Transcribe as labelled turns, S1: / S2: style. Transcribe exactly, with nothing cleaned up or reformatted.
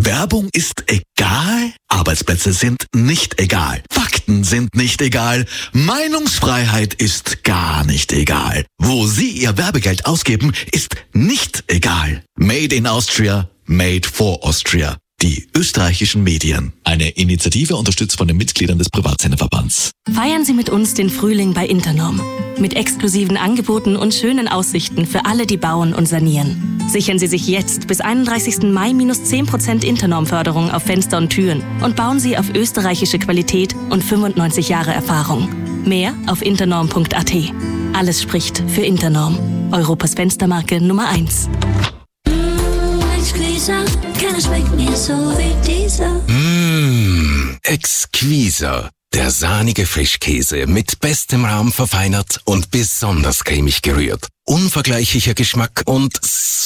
S1: Werbung ist egal? Arbeitsplätze sind nicht egal. Fakten sind nicht egal. Meinungsfreiheit ist gar nicht egal. Wo Sie Ihr Werbegeld ausgeben, ist nicht egal. Made in Austria, made for Austria. Die österreichischen Medien. Eine Initiative unterstützt von den Mitgliedern des Privatsenderverbands.
S2: Feiern Sie mit uns den Frühling bei Internorm. Mit exklusiven Angeboten und schönen Aussichten für alle, die bauen und sanieren. Sichern Sie sich jetzt bis einunddreißigsten Mai minus zehn Prozent Internorm-Förderung auf Fenster und Türen und bauen Sie auf österreichische Qualität und fünfundneunzig Jahre Erfahrung. Mehr auf internorm punkt a t. Alles spricht für Internorm. Europas Fenstermarke Nummer eins.
S3: Keiner schmeckt mir so wie dieser.
S4: Mmh, exquisa. Der sahnige Frischkäse mit bestem Rahm verfeinert und besonders cremig gerührt. Unvergleichlicher Geschmack und